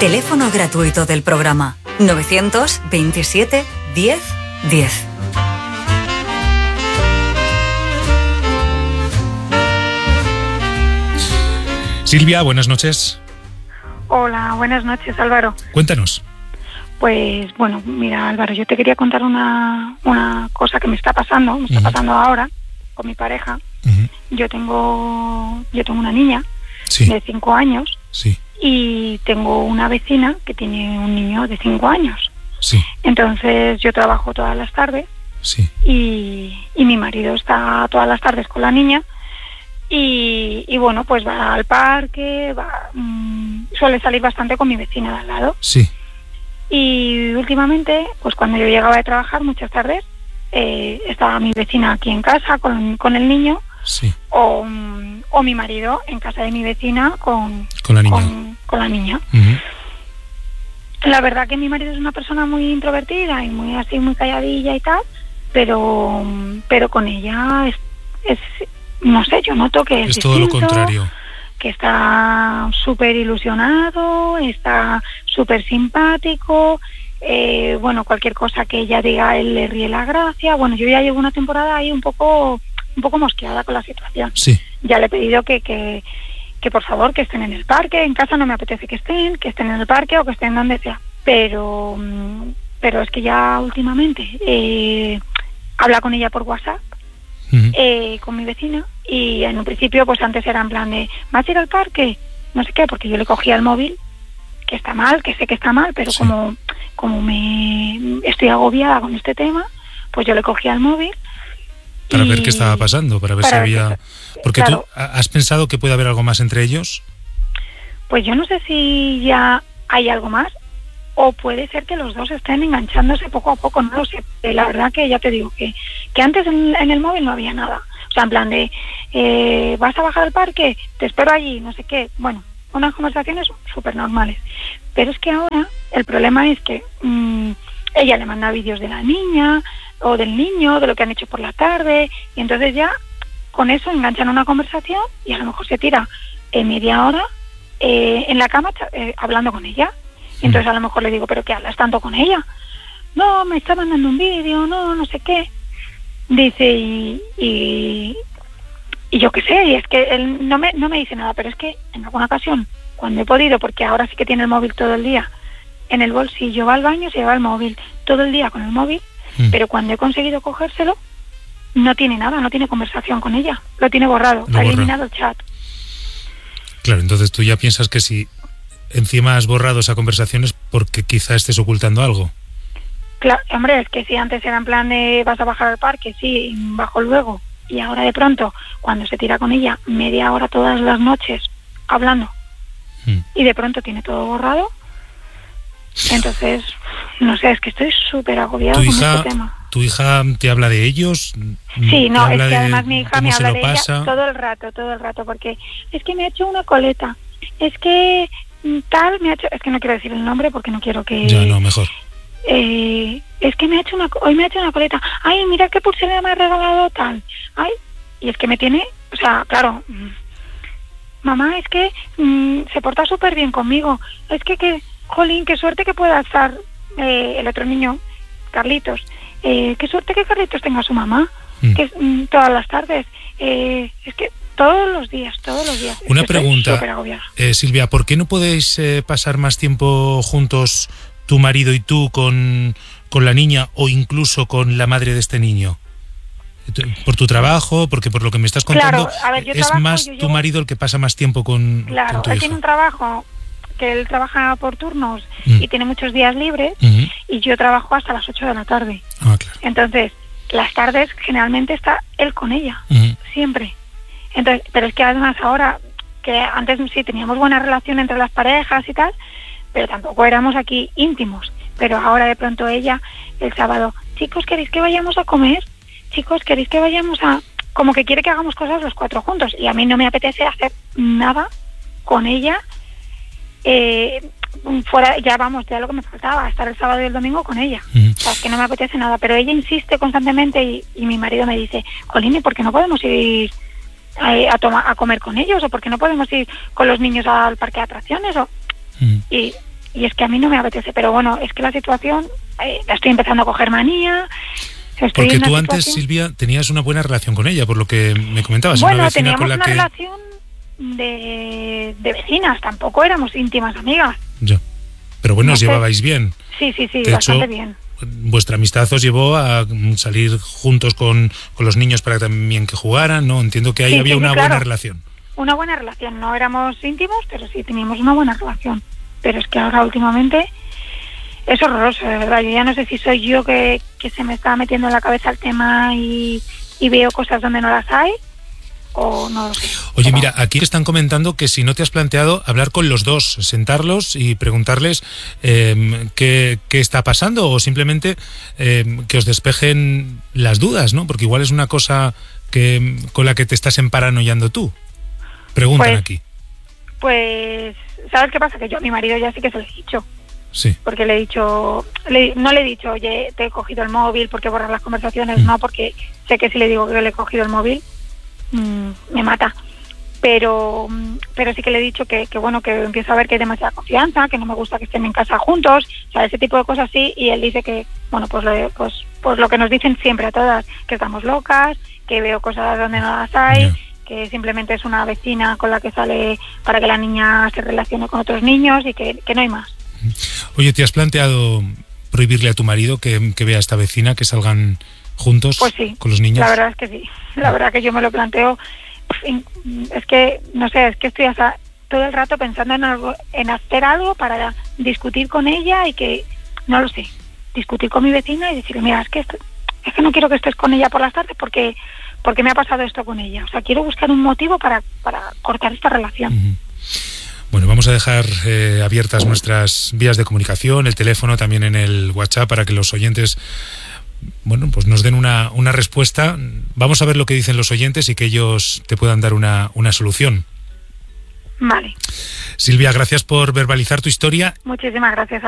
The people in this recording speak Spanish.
Teléfono gratuito del programa 927 10 10. Silvia, buenas noches. Hola, buenas noches, Álvaro. Cuéntanos. Pues bueno, mira, Álvaro, yo te quería contar una cosa que me está pasando ahora con mi pareja. Yo tengo una niña de 5 años y tengo una vecina que tiene un niño de 5 años. Entonces yo trabajo todas las tardes y mi marido está todas las tardes con la niña y bueno, pues va al parque, suele salir bastante con mi vecina de al lado. Y últimamente, pues cuando yo llegaba de trabajar muchas tardes, estaba mi vecina aquí en casa con el niño, o mi marido en casa de mi vecina con la niña. La verdad que mi marido es una persona muy introvertida y muy así, muy calladilla y tal, pero con ella es no sé, yo noto que es todo lo contrario. Que está súper ilusionado, está súper simpático, bueno, cualquier cosa que ella diga a él le ríe la gracia. Bueno, yo ya llevo una temporada ahí un poco mosqueada con la situación. Ya le he pedido que por favor que estén en el parque. En casa no me apetece que estén en el parque o que estén donde sea, pero es que ya últimamente habla con ella por WhatsApp, con mi vecina, y en un principio pues antes era en plan de ¿vas a ir al parque? No sé qué, porque yo le cogía el móvil, que está mal, que sé que está mal, pero como me estoy agobiada con este tema, pues yo le cogía el móvil para ver qué estaba pasando, para ver si había... Porque claro, ¿tú has pensado que puede haber algo más entre ellos? Pues yo no sé si ya hay algo más, o puede ser que los dos estén enganchándose poco a poco, no lo sé. La verdad que ya te digo que antes en el móvil no había nada. O sea, en plan de, ¿vas a bajar al parque? Te espero allí, no sé qué. Bueno, unas conversaciones súper normales. Pero es que ahora el problema es que ella le manda vídeos de la niña o del niño, de lo que han hecho por la tarde, y entonces ya con eso enganchan una conversación y a lo mejor se tira media hora en la cama hablando con ella. Entonces a lo mejor le digo, ¿pero qué hablas tanto con ella? No, me está mandando un vídeo, no sé qué. Dice, y yo qué sé, y es que él no me dice nada, pero es que en alguna ocasión, cuando he podido, porque ahora sí que tiene el móvil todo el día en el bolsillo, va al baño, se lleva el móvil todo el día con el móvil, pero cuando he conseguido cogérselo, no tiene nada, no tiene conversación con ella, lo tiene borrado, ha eliminado el chat. Claro, entonces tú ya piensas que si encima has borrado esa conversación es porque quizá estés ocultando algo. Claro, hombre, es que si antes era en plan de vas a bajar al parque, sí, bajo luego, y ahora de pronto, cuando se tira con ella media hora todas las noches hablando, y de pronto tiene todo borrado, entonces, no sé, es que estoy súper agobiada con este tema. ¿Tu hija te habla de ellos? Sí, no, es que además mi hija me habla de ella todo el rato, porque es que me ha hecho una coleta, es que tal, me ha hecho, es que no quiero decir el nombre porque no quiero que... Ya, no, mejor. Es que hoy me ha hecho una coleta, ay, mira qué pulsera me ha regalado tal, ay, y es que me tiene, o sea, claro, mamá, es que se porta súper bien conmigo, es que, jolín, qué suerte que pueda estar el otro niño, Carlitos, qué suerte que Carlitos tenga a su mamá, que todas las tardes, es que todos los días. Una pregunta, Silvia, ¿por qué no podéis pasar más tiempo juntos, tu marido y tú, con la niña o incluso con la madre de este niño? ¿Por tu trabajo? Porque por lo que me estás contando, claro, a ver, es más tu marido el que pasa más tiempo con tu hija. Claro, él tiene un trabajo que él trabaja por turnos y tiene muchos días libres, y yo trabajo hasta las 8 de la tarde. Ah, claro. Entonces, las tardes generalmente está él con ella, siempre. Entonces, pero es que además ahora, que antes sí teníamos buena relación entre las parejas y tal, pero tampoco éramos aquí íntimos. Pero ahora de pronto ella, el sábado, chicos, ¿queréis que vayamos a comer? Chicos, ¿queréis que vayamos a...? Como que quiere que hagamos cosas los cuatro juntos, y a mí no me apetece hacer nada con ella, fuera, ya lo que me faltaba, estar el sábado y el domingo con ella. O sea, es que no me apetece nada, pero ella insiste constantemente y mi marido me dice, Jolín, ¿y por qué no podemos ir a comer con ellos? ¿O por qué no podemos ir con los niños al parque de atracciones? Y y es que a mí no me apetece, pero bueno, es que la situación, la estoy empezando a coger manía. Porque tú antes, Silvia, tenías una buena relación con ella, por lo que me comentabas. Bueno, una vecina teníamos con la una relación de vecinas, tampoco éramos íntimas amigas. Ya. Pero bueno, os llevabais bien. Sí, de bastante hecho, bien. Vuestra amistad os llevó a salir juntos con los niños para también que jugaran, ¿no? Entiendo que ahí había una buena relación. Una buena relación, no éramos íntimos, pero sí teníamos una buena relación. Pero es que ahora últimamente es horroroso, de verdad. Yo ya no sé si soy yo que se me está metiendo en la cabeza el tema y veo cosas donde no las hay, o no lo sé. Oye, mira, aquí están comentando que si no te has planteado hablar con los dos, sentarlos y preguntarles qué está pasando, o simplemente que os despejen las dudas, ¿no? Porque igual es una cosa con la que te estás emparanoiando tú. Preguntan aquí. Pues, ¿sabes qué pasa? Que yo a mi marido ya sí que se lo he dicho. Sí. Porque le he dicho, no le he dicho, oye, te he cogido el móvil, ¿por qué borras las conversaciones? No, porque sé que si le digo que le he cogido el móvil, me mata. Pero sí que le he dicho que bueno, que empiezo a ver que hay demasiada confianza, que no me gusta que estén en casa juntos, o sea, ese tipo de cosas sí, y él dice que, bueno, pues lo que nos dicen siempre a todas, que estamos locas, que veo cosas donde no las hay, que simplemente es una vecina con la que sale para que la niña se relacione con otros niños y que no hay más. Oye, ¿te has planteado prohibirle a tu marido que vea a esta vecina, que salgan juntos pues sí, con los niños? La verdad es que sí, la verdad que yo me lo planteo. Es que, no sé, es que estoy hasta todo el rato pensando en hacer algo para discutir con ella y que, no lo sé, discutir con mi vecina y decirle, mira, es que no quiero que estés con ella por las tardes porque me ha pasado esto con ella. O sea, quiero buscar un motivo para cortar esta relación. Uh-huh. Bueno, vamos a dejar abiertas nuestras vías de comunicación, el teléfono, también en el WhatsApp, para que los oyentes, bueno, pues nos den una respuesta. Vamos a ver lo que dicen los oyentes y que ellos te puedan dar una solución. Vale. Silvia, gracias por verbalizar tu historia. Muchísimas gracias.